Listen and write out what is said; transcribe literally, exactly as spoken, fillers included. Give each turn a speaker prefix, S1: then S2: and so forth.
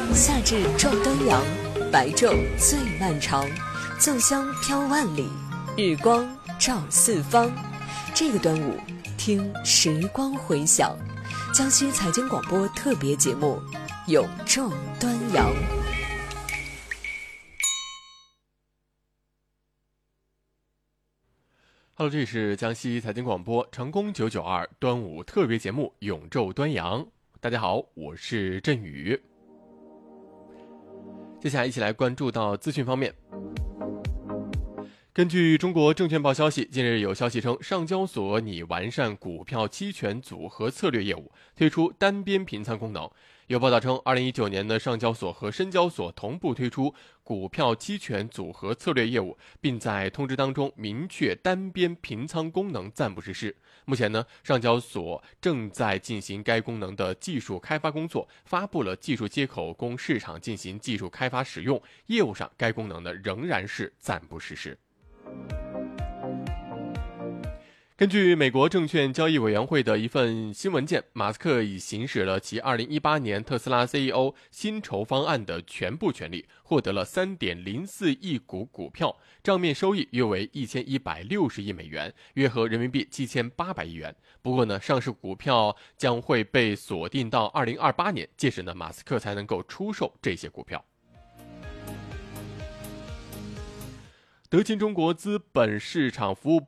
S1: 夏至撞端阳，白昼最漫长，粽香飘万里，日光照四方。这个端午，听时光回响，江西财经广播特别节目《永昼端阳》。
S2: Hello， 这里是江西财经广播成功九九二端午特别节目《永昼端阳》。大家好，我是振宇。接下来一起来关注到资讯方面。根据中国证券报消息，近日有消息称，上交所拟完善股票期权组合策略业务，推出单边平仓功能。有报道称，二零一九年的上交所和深交所同步推出股票期权组合策略业务，并在通知当中明确单边平仓功能暂不实施。目前呢，上交所正在进行该功能的技术开发工作，发布了技术接口供市场进行技术开发使用。业务上，该功能呢仍然是暂不实施。根据美国证券交易委员会的一份新文件，马斯克已行使了其二零一八年特斯拉 C E O 薪酬方案的全部权利，获得了 三点零四亿股股票，账面收益约为一千一百六十亿美元，约合人民币七千八百亿元。不过呢，上市股票将会被锁定到二零二八年，届时呢，马斯克才能够出售这些股票。德勤中国资本市场服务